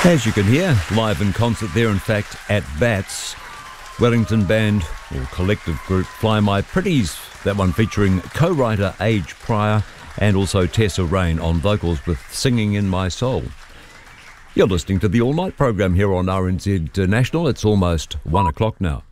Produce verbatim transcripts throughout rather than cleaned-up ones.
As you can hear, live in concert there, in fact, at Bats, Wellington Band, or collective group, Fly My Pretties, that one featuring co-writer Age Pryor and also Tessa Rain on vocals with Singing in My Soul. You're listening to the All Night program here on R N Z National. It's almost one o'clock now.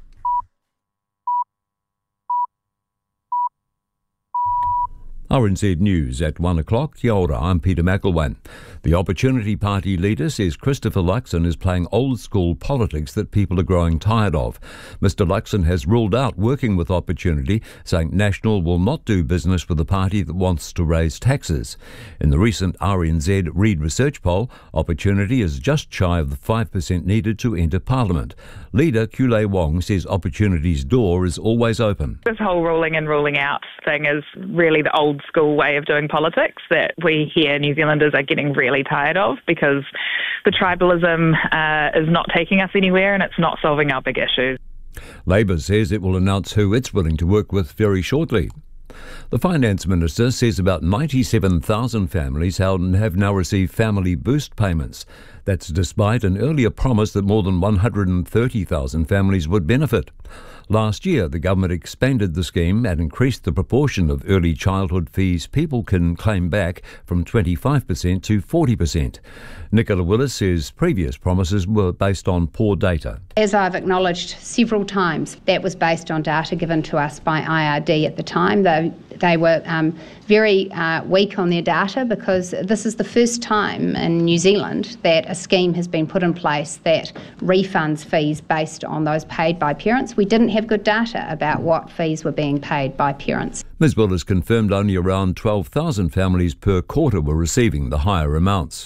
R N Z News at one o'clock. Kia ora, I'm Peter McElwain. The Opportunity Party leader says Christopher Luxon is playing old-school politics that people are growing tired of. Mister Luxon has ruled out working with Opportunity, saying National will not do business with a party that wants to raise taxes. In the recent R N Z Reid Research poll, Opportunity is just shy of the five percent needed to enter Parliament. Leader Kule Wong says Opportunity's door is always open. This whole ruling in, ruling out thing is really the old school way of doing politics that we here New Zealanders are getting really tired of, because the tribalism uh, is not taking us anywhere and it's not solving our big issues. Labour says it will announce who it's willing to work with very shortly. The Finance Minister says about ninety-seven thousand families have now received family boost payments. That's despite an earlier promise that more than one hundred thirty thousand families would benefit. Last year, the government expanded the scheme and increased the proportion of early childhood fees people can claim back from twenty-five percent to forty percent. Nicola Willis says previous promises were based on poor data. As I've acknowledged several times, that was based on data given to us by I R D at the time, though they were um, very uh, weak on their data, because this is the first time in New Zealand that a scheme has been put in place that refunds fees based on those paid by parents. We didn't have good data about what fees were being paid by parents. Miz Willis confirmed only around twelve thousand families per quarter were receiving the higher amounts.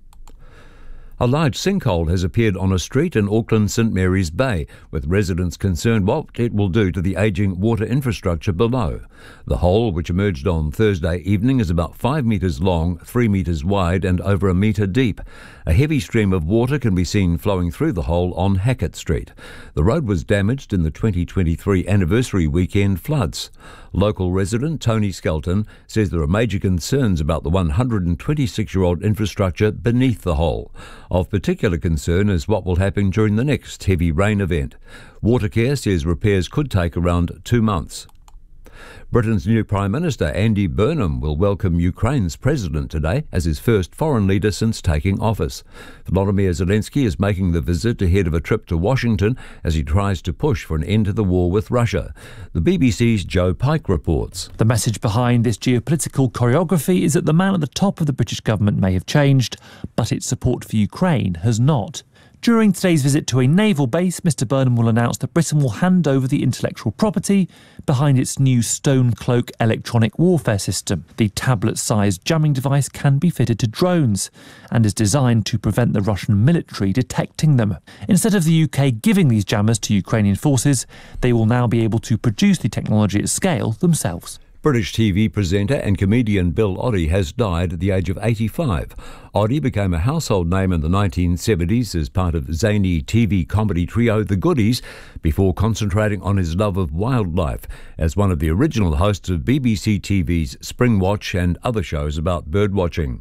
A large sinkhole has appeared on a street in Auckland's St Mary's Bay, with residents concerned what it will do to the ageing water infrastructure below. The hole, which emerged on Thursday evening, is about five metres long, three metres wide and over a metre deep. A heavy stream of water can be seen flowing through the hole on Hackett Street. The road was damaged in the twenty twenty-three anniversary weekend floods. Local resident Tony Skelton says there are major concerns about the one hundred twenty-six-year-old infrastructure beneath the hole. Of particular concern is what will happen during the next heavy rain event. Watercare says repairs could take around two months. Britain's new Prime Minister, Andy Burnham, will welcome Ukraine's president today as his first foreign leader since taking office. Volodymyr Zelensky is making the visit ahead of a trip to Washington as he tries to push for an end to the war with Russia. The B B C's Joe Pike reports. The message behind this geopolitical choreography is that the man at the top of the British government may have changed, but its support for Ukraine has not. During today's visit to a naval base, Mr Burnham will announce that Britain will hand over the intellectual property behind its new Stone Cloak electronic warfare system. The tablet-sized jamming device can be fitted to drones and is designed to prevent the Russian military detecting them. Instead of the U K giving these jammers to Ukrainian forces, they will now be able to produce the technology at scale themselves. British T V presenter and comedian Bill Oddie has died at the age of eighty-five. Oddie became a household name in the nineteen seventies as part of zany T V comedy trio The Goodies, before concentrating on his love of wildlife as one of the original hosts of B B C T V's Spring Watch and other shows about birdwatching.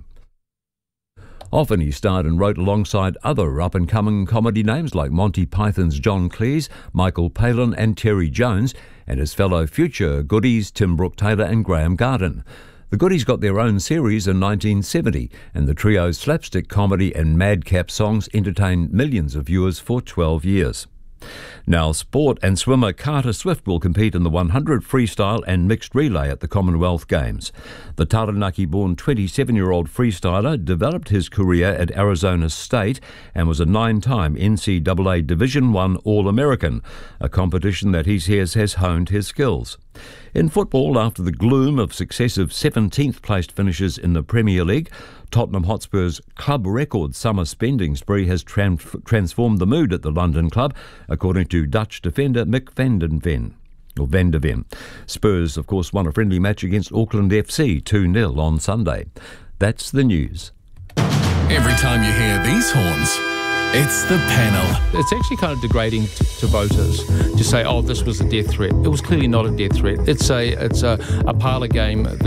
Often he starred and wrote alongside other up-and-coming comedy names like Monty Python's John Cleese, Michael Palin and Terry Jones, and his fellow future Goodies Tim Brooke-Taylor and Graham Garden. The Goodies got their own series in nineteen seventy, and the trio's slapstick comedy and madcap songs entertained millions of viewers for twelve years. Now, sport, and swimmer Carter Swift will compete in the one hundred freestyle and mixed relay at the Commonwealth Games. The Taranaki-born twenty-seven-year-old freestyler developed his career at Arizona State and was a nine-time N C double A Division one All-American, a competition that he says has honed his skills. In football, after the gloom of successive seventeenth-placed finishes in the Premier League, Tottenham Hotspur's club record summer spending spree has tran- transformed the mood at the London club, according to Dutch defender Mick van den Ven. Or Van der Ven. Spurs, of course, won a friendly match against Auckland F C two nil on Sunday. That's the news. Every time you hear these horns, it's the panel. It's actually kind of degrading to, to voters to say, oh, this was a death threat. It was clearly not a death threat. It's a it's a, a parlour game that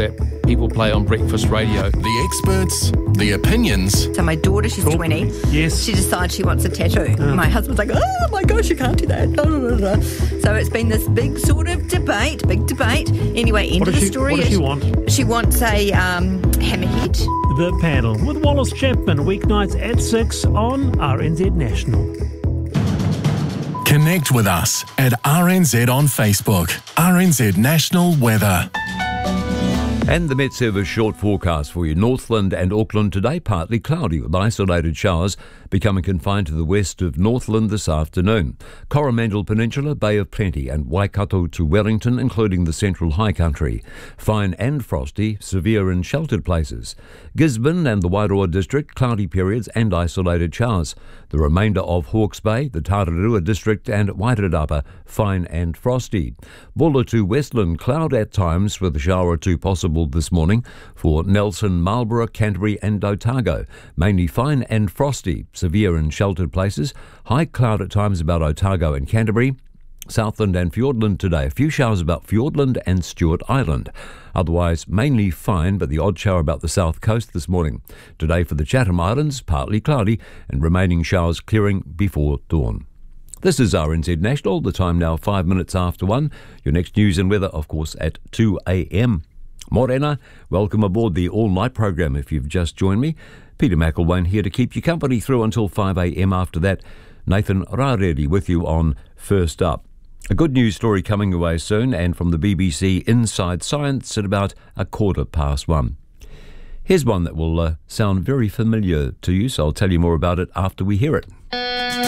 people play on breakfast radio. The experts, the opinions. So my daughter, she's twenty. Yes. She decides she wants a tattoo. Oh. My husband's like, oh my gosh, you can't do that. So it's been this big sort of debate, big debate. Anyway, end What of does the she, story what does is she want? she wants a um, hammerhead. The Panel with Wallace Chapman, weeknights at six on R N Z National. Connect with us at R N Z on Facebook. R N Z National Weather. And the Met Service short forecast for you. Northland and Auckland today, partly cloudy with isolated showers becoming confined to the west of Northland this afternoon. Coromandel Peninsula, Bay of Plenty and Waikato to Wellington, including the central high country. Fine and frosty, severe in sheltered places. Gisborne and the Wairoa district, cloudy periods and isolated showers. The remainder of Hawke's Bay, the Tararua district and Wairarapa, fine and frosty. Bulla to Westland, cloud at times with a shower or two possible this morning. For Nelson, Marlborough, Canterbury and Otago, mainly fine and frosty, severe in sheltered places. High cloud at times about Otago and Canterbury. Southland and Fiordland today. A few showers about Fiordland and Stewart Island. Otherwise, mainly fine, but the odd shower about the south coast this morning. Today for the Chatham Islands, partly cloudy and remaining showers clearing before dawn. This is R N Z National. The time now five minutes after one. Your next news and weather, of course, at two a.m. Morena, welcome aboard the all-night program if you've just joined me. Peter McElwain here to keep you company through until five a.m. After that, Nathan Raredi with you on First Up. A good news story coming away soon, and from the B B C Inside Science at about a quarter past one. Here's one that will uh, sound very familiar to you, so I'll tell you more about it after we hear it.